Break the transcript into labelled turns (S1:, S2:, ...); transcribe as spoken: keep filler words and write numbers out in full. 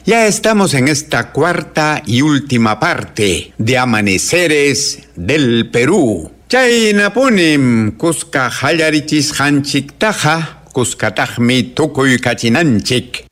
S1: Ya estamos en esta cuarta y última parte de Amaneceres del Perú. Chaynapunim Cusca Hallarichis Hanchik Taja, Cuscatajmi Tukuy Kachinanchik.